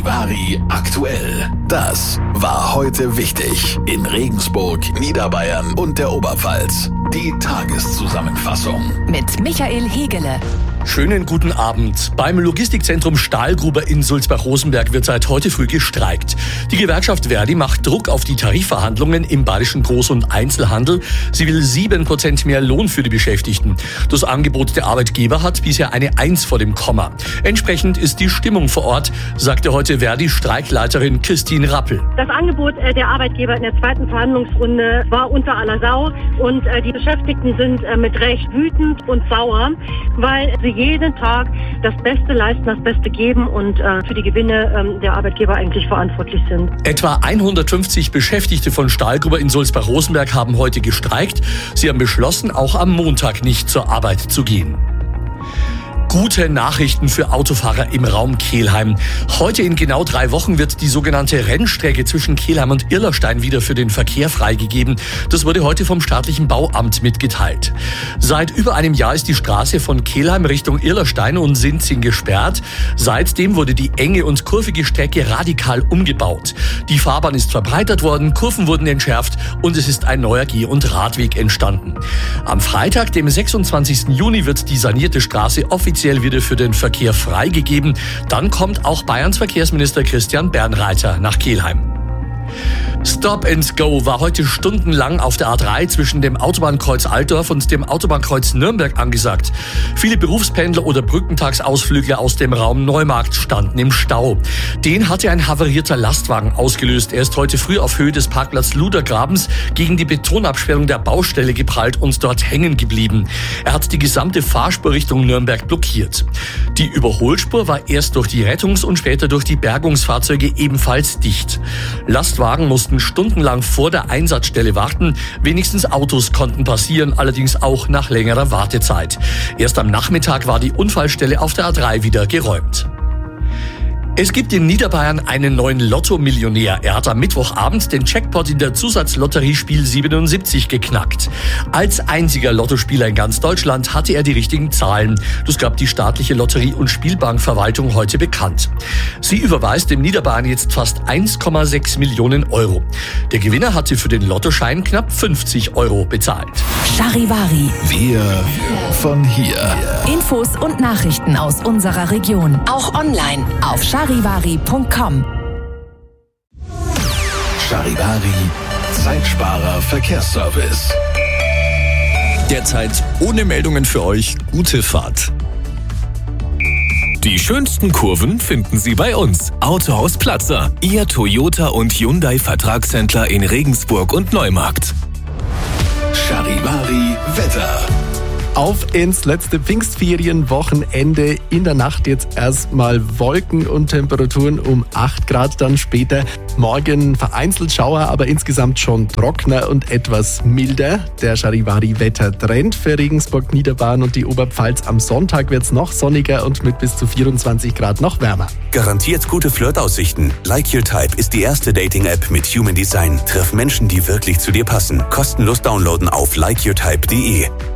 Charivari aktuell. Das war heute wichtig in Regensburg, Niederbayern und der Oberpfalz. Die Tageszusammenfassung mit Michael Hegele. Schönen guten Abend. Beim Logistikzentrum Stahlgruber in Sulzbach-Rosenberg wird seit heute früh gestreikt. Die Gewerkschaft Verdi macht Druck auf die Tarifverhandlungen im bayerischen Groß- und Einzelhandel. Sie will 7% mehr Lohn für die Beschäftigten. Das Angebot der Arbeitgeber hat bisher eine 1 vor dem Komma. Entsprechend ist die Stimmung vor Ort, sagte heute Verdi-Streikleiterin Christine Rappel. Das Angebot der Arbeitgeber in der zweiten Verhandlungsrunde war unter aller Sau und die Beschäftigten sind mit Recht wütend und sauer, weil sie jeden Tag das Beste leisten, das Beste geben und für die Gewinne der Arbeitgeber eigentlich verantwortlich sind. Etwa 150 Beschäftigte von Stahlgruber in Sulzbach-Rosenberg haben heute gestreikt. Sie haben beschlossen, auch am Montag nicht zur Arbeit zu gehen. Gute Nachrichten für Autofahrer im Raum Kelheim. Heute in genau 3 Wochen wird die sogenannte Rennstrecke zwischen Kelheim und Irlerstein wieder für den Verkehr freigegeben. Das wurde heute vom staatlichen Bauamt mitgeteilt. Seit über einem Jahr ist die Straße von Kelheim Richtung Irlerstein und Sinzing gesperrt. Seitdem wurde die enge und kurvige Strecke radikal umgebaut. Die Fahrbahn ist verbreitert worden, Kurven wurden entschärft und es ist ein neuer Geh- und Radweg entstanden. Am Freitag, dem 26. Juni, wird die sanierte Straße offiziell wieder für den Verkehr freigegeben. Dann kommt auch Bayerns Verkehrsminister Christian Bernreiter nach Kelheim. Stop and Go war heute stundenlang auf der A3 zwischen dem Autobahnkreuz Altdorf und dem Autobahnkreuz Nürnberg angesagt. Viele Berufspendler oder Brückentagsausflügler aus dem Raum Neumarkt standen im Stau. Den hatte ein havarierter Lastwagen ausgelöst. Er ist heute früh auf Höhe des Parkplatz Ludergrabens gegen die Betonabsperrung der Baustelle geprallt und dort hängen geblieben. Er hat die gesamte Fahrspur Richtung Nürnberg blockiert. Die Überholspur war erst durch die Rettungs- und später durch die Bergungsfahrzeuge ebenfalls dicht. Lastwagen mussten stundenlang vor der Einsatzstelle warten. Wenigstens Autos konnten passieren, allerdings auch nach längerer Wartezeit. Erst am Nachmittag war die Unfallstelle auf der A3 wieder geräumt. Es gibt in Niederbayern einen neuen Lotto-Millionär. Er hat am Mittwochabend den Jackpot in der Zusatzlotterie Spiel 77 geknackt. Als einziger Lottospieler in ganz Deutschland hatte er die richtigen Zahlen. Das gab die staatliche Lotterie- und Spielbankverwaltung heute bekannt. Sie überweist dem Niederbayern jetzt fast 1,6 Millionen Euro. Der Gewinner hatte für den Lottoschein knapp 50 Euro bezahlt. Charivari. Wir von hier. Infos und Nachrichten aus unserer Region. Auch online auf charivari.com. Charivari, Zeitsparer Verkehrsservice. Derzeit ohne Meldungen für euch. Gute Fahrt. Die schönsten Kurven finden Sie bei uns. Autohaus Platzer, Ihr Toyota und Hyundai Vertragshändler in Regensburg und Neumarkt. Charivari Wetter. Auf ins letzte Pfingstferienwochenende. In der Nacht jetzt erstmal Wolken und Temperaturen um 8 Grad, dann später morgen vereinzelt Schauer, aber insgesamt schon trockener und etwas milder. Der Charivari-Wettertrend für Regensburg, Niederbayern und die Oberpfalz. Am Sonntag wird es noch sonniger und mit bis zu 24 Grad noch wärmer. Garantiert gute Flirtaussichten. Like Your Type ist die erste Dating-App mit Human Design. Triff Menschen, die wirklich zu dir passen. Kostenlos downloaden auf likeyourtype.de.